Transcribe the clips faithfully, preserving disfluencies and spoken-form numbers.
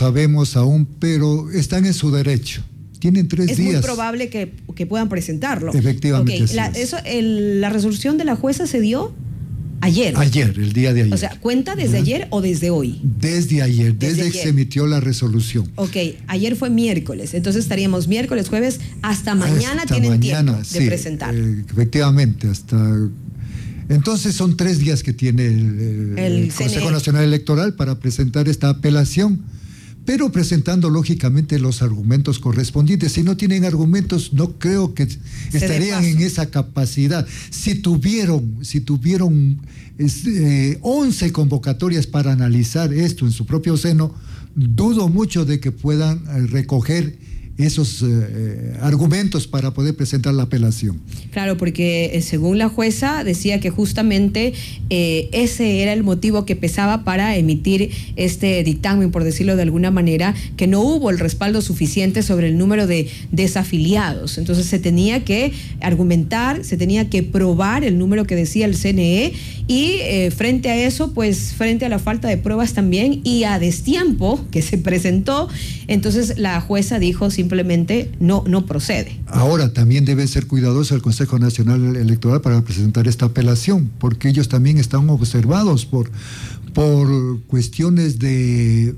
sabemos aún, pero están en su derecho. Tienen tres es días. Es muy probable que, que puedan presentarlo. Efectivamente. Okay. La, eso, el, ¿La resolución de la jueza se dio ayer? Ayer, el día de ayer. O sea, ¿cuenta desde ¿no? ayer o desde hoy? Desde ayer, desde, desde ayer. que se emitió la resolución. Ok, ayer fue miércoles, entonces estaríamos miércoles, jueves, hasta mañana hasta tienen mañana, tiempo sí, de presentar. Eh, efectivamente, hasta... Entonces son tres días que tiene el, el, el Consejo Nacional Electoral para presentar esta apelación, pero presentando lógicamente los argumentos correspondientes. Si no tienen argumentos, no creo que Se estarían en esa capacidad. Si tuvieron, si tuvieron eh, once convocatorias para analizar esto en su propio seno, dudo mucho de que puedan eh, recoger esos eh, argumentos para poder presentar la apelación. Claro, porque eh, según la jueza decía que justamente eh, ese era el motivo que pesaba para emitir este dictamen, por decirlo de alguna manera, que no hubo el respaldo suficiente sobre el número de desafiliados. Entonces se tenía que argumentar, se tenía que probar el número que decía el C N E y eh, frente a eso, pues frente a la falta de pruebas también y a destiempo que se presentó, entonces la jueza dijo simplemente no, no procede. Ahora también debe ser cuidadoso el Consejo Nacional Electoral para presentar esta apelación, porque ellos también están observados por, por cuestiones de,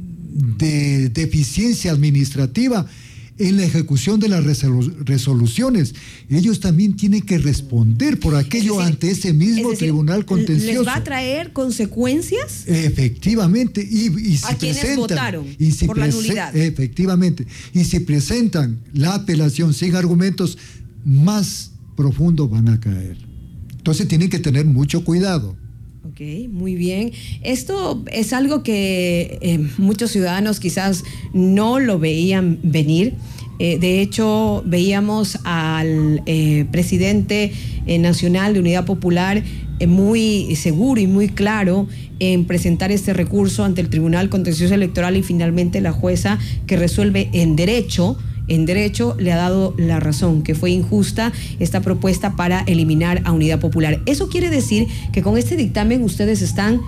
de deficiencia administrativa en la ejecución de las resolu- resoluciones. Ellos también tienen que responder por aquello es decir, ante ese mismo es decir, tribunal contencioso. ¿Les va a traer consecuencias? Efectivamente. Y, y si ¿A quienes presentan, votaron y si por la nulidad? Efectivamente. Y si presentan la apelación sin argumentos, más profundo van a caer. Entonces tienen que tener mucho cuidado. Ok, muy bien. Esto es algo que eh, muchos ciudadanos quizás no lo veían venir. Eh, de hecho, veíamos al eh, presidente eh, nacional de Unidad Popular eh, muy seguro y muy claro en presentar este recurso ante el Tribunal Contencioso Electoral y finalmente la jueza que resuelve en derecho en derecho le ha dado la razón, que fue injusta esta propuesta para eliminar a Unidad Popular. Eso quiere decir que con este dictamen ustedes están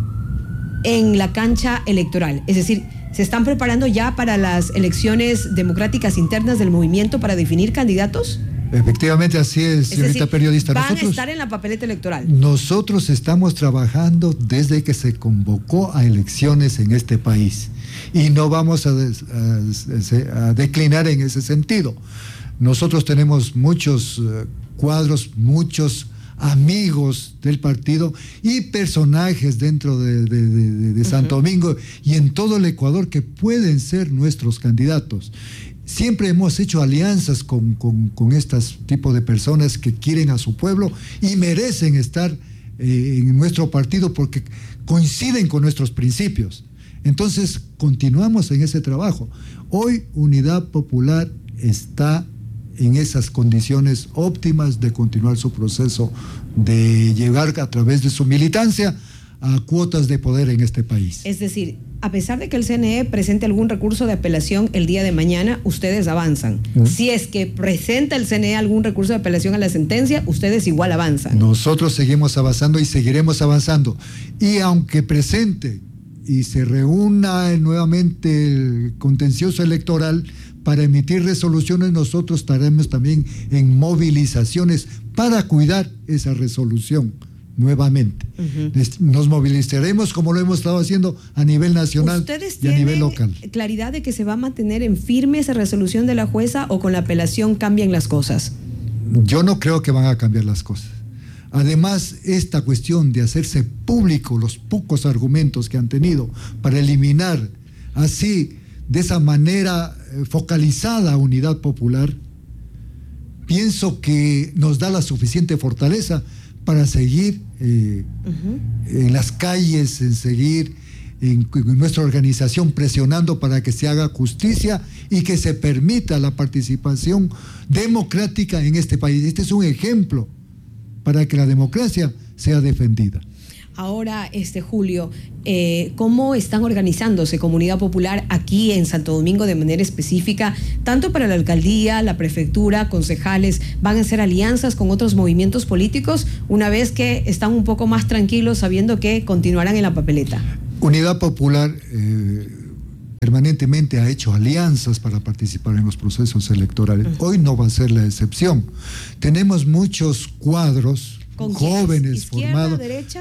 en la cancha electoral, es decir, se están preparando ya para las elecciones democráticas internas del movimiento para definir candidatos. Efectivamente, así es, señorita es decir, periodista. Van nosotros, a estar en la papeleta electoral. Nosotros estamos trabajando desde que se convocó a elecciones en este país y no vamos a, des, a, a declinar en ese sentido. Nosotros tenemos muchos uh, cuadros, muchos amigos del partido y personajes dentro de, de, de, de Santo uh-huh. Domingo y en todo el Ecuador que pueden ser nuestros candidatos. Siempre hemos hecho alianzas con, con, con estos tipos de personas que quieren a su pueblo y merecen estar eh, en nuestro partido porque coinciden con nuestros principios. Entonces, continuamos en ese trabajo. Hoy, Unidad Popular está en esas condiciones óptimas de continuar su proceso de llegar a través de su militancia a cuotas de poder en este país. Es decir, a pesar de que el C N E presente algún recurso de apelación el día de mañana, ustedes avanzan. ¿Mm? Si es que presenta el C N E algún recurso de apelación a la sentencia, ustedes igual avanzan. Nosotros seguimos avanzando y seguiremos avanzando. Y aunque presente y se reúna nuevamente el contencioso electoral para emitir resoluciones, nosotros estaremos también en movilizaciones para cuidar esa resolución. Nuevamente. Uh-huh. Nos movilizaremos como lo hemos estado haciendo a nivel nacional y a nivel local. ¿Ustedes tienen claridad de que se va a mantener en firme esa resolución de la jueza o con la apelación cambian las cosas? Yo no creo que van a cambiar las cosas. Además, esta cuestión de hacerse público los pocos argumentos que han tenido para eliminar así, de esa manera focalizada a Unidad Popular, pienso que nos da la suficiente fortaleza para seguir eh, uh-huh. en las calles, en seguir en, en nuestra organización presionando para que se haga justicia y que se permita la participación democrática en este país. Este es un ejemplo para que la democracia sea defendida. Ahora, este Julio, eh, ¿cómo están organizándose Comunidad Popular aquí en Santo Domingo de manera específica, tanto para la alcaldía, la prefectura, concejales? ¿Van a hacer alianzas con otros movimientos políticos una vez que están un poco más tranquilos sabiendo que continuarán en la papeleta? Unidad Popular, eh, permanentemente ha hecho alianzas para participar en los procesos electorales. Uh-huh. Hoy no va a ser la excepción. Tenemos muchos cuadros jóvenes ¿Izquierda, formados. derecha?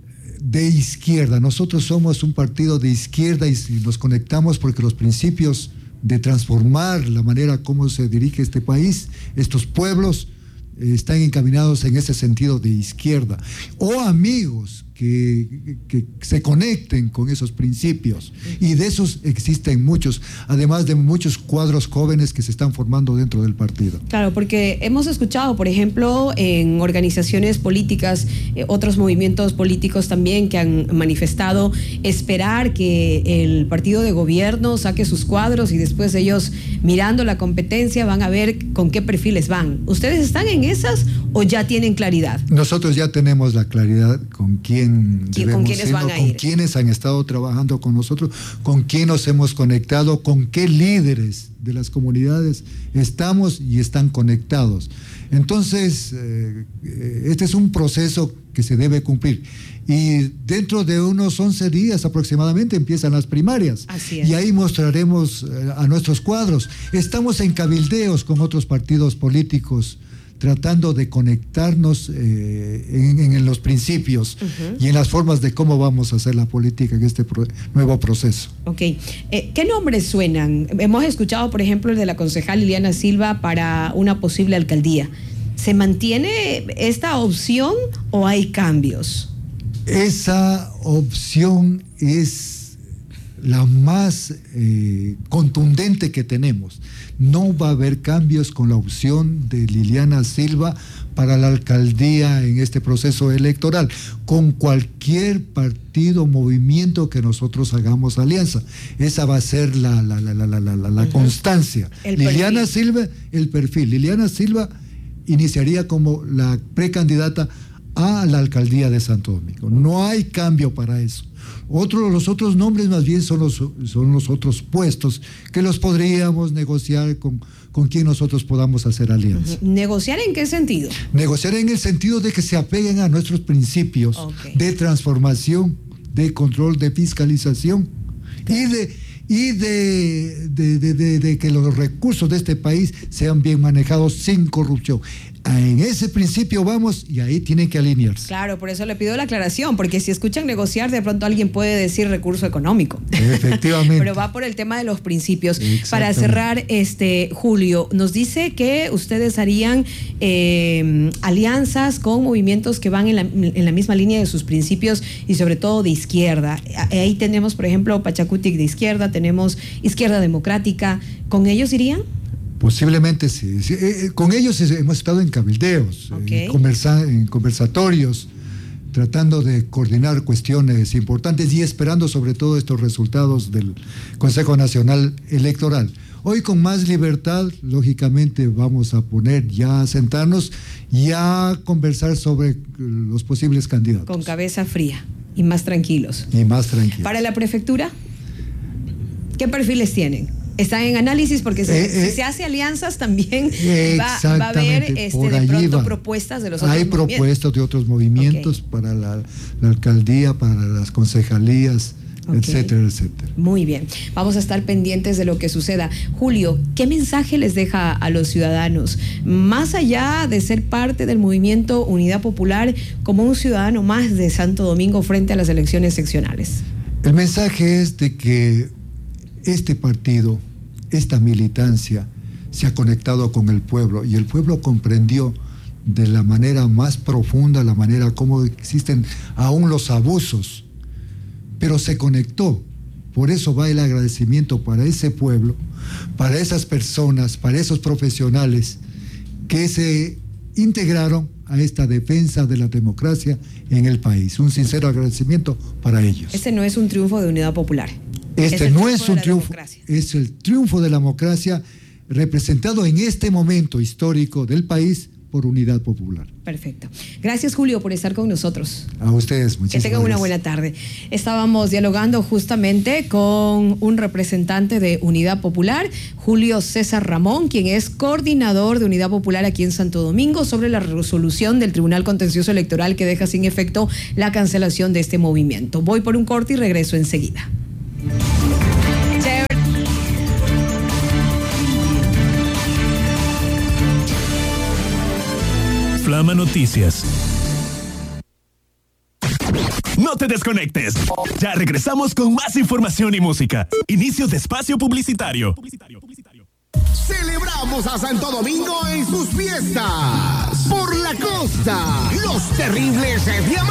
De izquierda. Nosotros somos un partido de izquierda y nos conectamos porque los principios de transformar la manera como se dirige este país, estos pueblos, eh, están encaminados en ese sentido de izquierda. O amigos que, que se conecten con esos principios, y de esos existen muchos, además de muchos cuadros jóvenes que se están formando dentro del partido. Claro, porque hemos escuchado, por ejemplo, en organizaciones políticas, eh, otros movimientos políticos también que han manifestado esperar que el partido de gobierno saque sus cuadros y después ellos, mirando la competencia, van a ver con qué perfiles van. ¿Ustedes están en esas o ya tienen claridad? Nosotros ya tenemos la claridad con quién ¿Con quiénes van a con ir? quiénes han estado trabajando con nosotros, con quién nos hemos conectado, con qué líderes de las comunidades estamos y están conectados. Entonces, eh, este es un proceso que se debe cumplir. Y dentro de unos once días aproximadamente empiezan las primarias. Así es. Y ahí mostraremos eh, a nuestros cuadros. Estamos en cabildeos con otros partidos políticos, tratando de conectarnos eh, en, en, en los principios uh-huh. y en las formas de cómo vamos a hacer la política en este pro, nuevo proceso. Ok. Eh, ¿Qué nombres suenan? Hemos escuchado, por ejemplo, el de la concejal Liliana Silva para una posible alcaldía. ¿Se mantiene esta opción o hay cambios? Esa opción es la más eh, contundente que tenemos. No va a haber cambios con la opción de Liliana Silva para la alcaldía en este proceso electoral, con cualquier partido o movimiento que nosotros hagamos alianza. Esa va a ser la, la, la, la, la, la, la uh-huh. constancia. El Liliana perfil. Silva, el perfil. Liliana Silva iniciaría como la precandidata a la alcaldía de Santo Domingo. No hay cambio para eso. Otro, los otros nombres más bien son los, son los otros puestos que los podríamos negociar con, con quien nosotros podamos hacer alianza. Uh-huh. ¿Negociar en qué sentido? Negociar en el sentido de que se apeguen a nuestros principios okay. de transformación, de control, de fiscalización y de... y de, de, de, de, de que los recursos de este país sean bien manejados sin corrupción. En ese principio vamos y ahí tienen que alinearse. Claro, por eso le pido la aclaración, porque si escuchan negociar, de pronto alguien puede decir recurso económico. Efectivamente. Pero va por el tema de los principios. Para cerrar, este Julio, nos dice que ustedes harían eh, alianzas con movimientos que van en la, en la misma línea de sus principios y sobre todo de izquierda. Ahí tenemos, por ejemplo, Pachacutic de izquierda, tenemos Izquierda Democrática. ¿Con ellos irían? Posiblemente sí. sí eh, con ellos hemos estado en cabildeos, okay. en, conversa, en conversatorios, tratando de coordinar cuestiones importantes y esperando sobre todo estos resultados del Consejo Nacional Electoral. Hoy con más libertad, lógicamente vamos a poner ya a sentarnos y a conversar sobre los posibles candidatos. Con cabeza fría y más tranquilos. Y más tranquilos. ¿Para la prefectura? ¿Qué perfiles tienen? Están en análisis porque si, eh, si se hace alianzas también va, va a haber este, de pronto va. propuestas de los otros Hay movimientos. Hay propuestas de otros movimientos okay. para la, la alcaldía, para las concejalías, okay. etcétera, etcétera. Muy bien. Vamos a estar pendientes de lo que suceda. Julio, ¿qué mensaje les deja a los ciudadanos? Más allá de ser parte del movimiento Unidad Popular, como un ciudadano más de Santo Domingo frente a las elecciones seccionales. El mensaje es de que este partido, esta militancia, se ha conectado con el pueblo y el pueblo comprendió de la manera más profunda la manera como existen aún los abusos, pero se conectó. Por eso va el agradecimiento para ese pueblo, para esas personas, para esos profesionales que se integraron a esta defensa de la democracia en el país. Un sincero agradecimiento para ellos. Ese no es un triunfo de Unidad Popular. Este no es un triunfo, es el triunfo de la democracia representado en este momento histórico del país por Unidad Popular. Perfecto. Gracias, Julio, por estar con nosotros. A ustedes, muchísimas gracias. Que tengan una buena tarde. Estábamos dialogando justamente con un representante de Unidad Popular, Julio César Ramón, quien es coordinador de Unidad Popular aquí en Santo Domingo, sobre la resolución del Tribunal Contencioso Electoral que deja sin efecto la cancelación de este movimiento. Voy por un corte y regreso enseguida. Chévere. Flama Noticias. No te desconectes. Ya regresamos con más información y música. Inicio de espacio publicitario. Celebramos a Santo Domingo en sus fiestas. Por la costa, los terribles diamantes.